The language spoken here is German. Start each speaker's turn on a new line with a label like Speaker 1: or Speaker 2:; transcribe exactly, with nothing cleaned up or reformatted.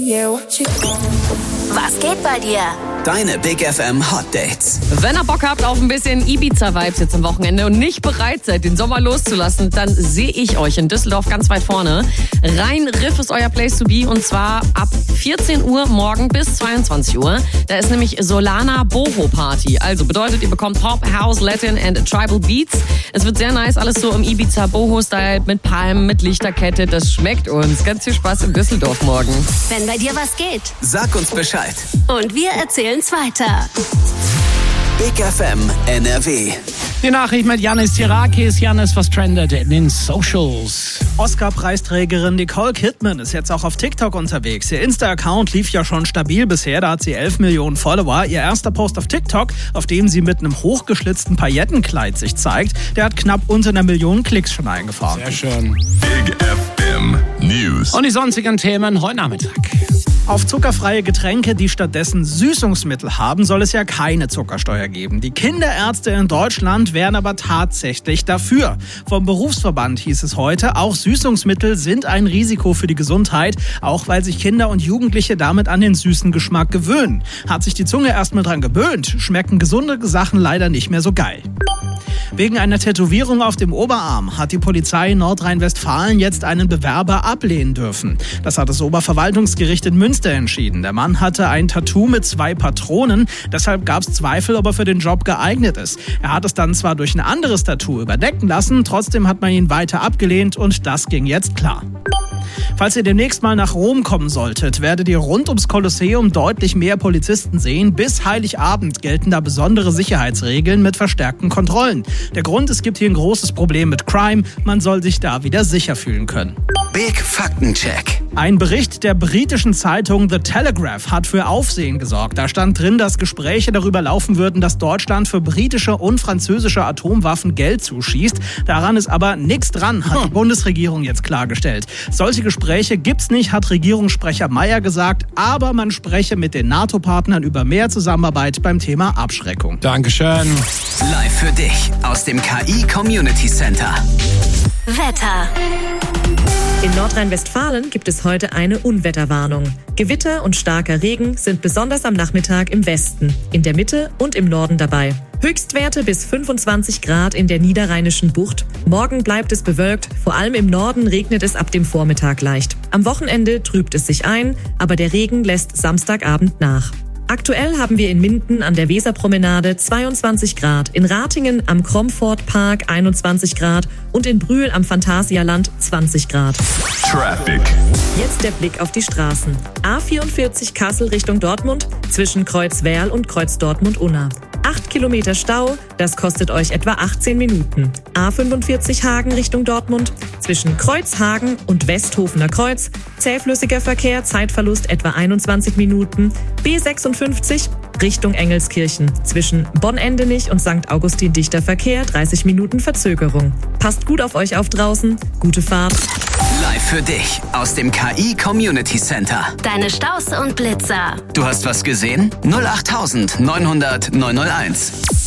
Speaker 1: Was geht bei dir?
Speaker 2: Deine Big F M Hot Dates.
Speaker 3: Wenn ihr Bock habt auf ein bisschen Ibiza-Vibes jetzt am Wochenende und nicht bereit seid, den Sommer loszulassen, dann sehe ich euch in Düsseldorf ganz weit vorne. Rhein-Riff ist euer Place to be und zwar ab vierzehn Uhr morgen bis zweiundzwanzig Uhr. Da ist nämlich Solana Boho Party. Also bedeutet, ihr bekommt Pop, House, Latin and Tribal Beats. Es wird sehr nice, alles so im Ibiza Boho Style mit Palmen, mit Lichterkette. Das schmeckt uns. Ganz viel Spaß in Düsseldorf morgen.
Speaker 1: Wenn bei dir was geht.
Speaker 2: Sag uns Bescheid.
Speaker 1: Und wir erzählen's weiter.
Speaker 2: Big F M N R W.
Speaker 4: Die Nachricht mit Janis Tirakis. Janis, was trendet in den Socials?
Speaker 5: Oscar-Preisträgerin Nicole Kidman ist jetzt auch auf TikTok unterwegs. Ihr Insta-Account lief ja schon stabil bisher, da hat sie elf Millionen Follower. Ihr erster Post auf TikTok, auf dem sie mit einem hochgeschlitzten Paillettenkleid sich zeigt, der hat knapp unter einer Million Klicks schon eingefahren.
Speaker 4: Sehr schön.
Speaker 6: Big F M News.
Speaker 4: Und die sonstigen Themen heute Nachmittag.
Speaker 5: Auf zuckerfreie Getränke, die stattdessen Süßungsmittel haben, soll es ja keine Zuckersteuer geben. Die Kinderärzte in Deutschland wären aber tatsächlich dafür. Vom Berufsverband hieß es heute, auch Süßungsmittel sind ein Risiko für die Gesundheit, auch weil sich Kinder und Jugendliche damit an den süßen Geschmack gewöhnen. Hat sich die Zunge erstmal dran gewöhnt, schmecken gesunde Sachen leider nicht mehr so geil. Wegen einer Tätowierung auf dem Oberarm hat die Polizei in Nordrhein-Westfalen jetzt einen Bewerber ablehnen dürfen. Das hat das Oberverwaltungsgericht in Münster entschieden. Der Mann hatte ein Tattoo mit zwei Patronen, deshalb gab es Zweifel, ob er für den Job geeignet ist. Er hat es dann zwar durch ein anderes Tattoo überdecken lassen, trotzdem hat man ihn weiter abgelehnt und das ging jetzt klar. Falls ihr demnächst mal nach Rom kommen solltet, werdet ihr rund ums Kolosseum deutlich mehr Polizisten sehen. Bis Heiligabend gelten da besondere Sicherheitsregeln mit verstärkten Kontrollen. Der Grund, es gibt hier ein großes Problem mit Crime. Man soll sich da wieder sicher fühlen können.
Speaker 2: Big Faktencheck.
Speaker 5: Ein Bericht der britischen Zeitung The Telegraph hat für Aufsehen gesorgt. Da stand drin, dass Gespräche darüber laufen würden, dass Deutschland für britische und französische Atomwaffen Geld zuschießt. Daran ist aber nichts dran, hat die Bundesregierung jetzt klargestellt. Solche Gespräche gibt's nicht, hat Regierungssprecher Mayer gesagt, aber man spreche mit den NATO-Partnern über mehr Zusammenarbeit beim Thema Abschreckung.
Speaker 4: Dankeschön.
Speaker 2: Live für dich aus dem K I Community Center.
Speaker 1: Wetter.
Speaker 7: In Nordrhein-Westfalen gibt es heute eine Unwetterwarnung. Gewitter und starker Regen sind besonders am Nachmittag im Westen, in der Mitte und im Norden dabei. Höchstwerte bis fünfundzwanzig Grad in der Niederrheinischen Bucht. Morgen bleibt es bewölkt, vor allem im Norden regnet es ab dem Vormittag leicht. Am Wochenende trübt es sich ein, aber der Regen lässt Samstagabend nach. Aktuell haben wir in Minden an der Weserpromenade zweiundzwanzig Grad, in Ratingen am Kromford-Park einundzwanzig Grad und in Brühl am Phantasialand zwanzig Grad.
Speaker 6: Traffic.
Speaker 7: Jetzt der Blick auf die Straßen. A vierundvierzig Kassel Richtung Dortmund, zwischen Kreuz-Werl und Kreuz-Dortmund-Unna. acht Kilometer Stau, das kostet euch etwa achtzehn Minuten. A fünfundvierzig Hagen Richtung Dortmund, zwischen Kreuzhagen und Westhofener Kreuz. Zähflüssiger Verkehr, Zeitverlust etwa einundzwanzig Minuten. B sechsundfünfzig Richtung Engelskirchen, zwischen Bonn-Endenich und Sankt Augustin dichter Verkehr, dreißig Minuten Verzögerung. Passt gut auf euch auf draußen, gute Fahrt.
Speaker 2: Live für dich aus dem K I Community Center.
Speaker 1: Deine Staus und Blitzer.
Speaker 2: Du hast was gesehen? null acht neunhundert neunhunderteins.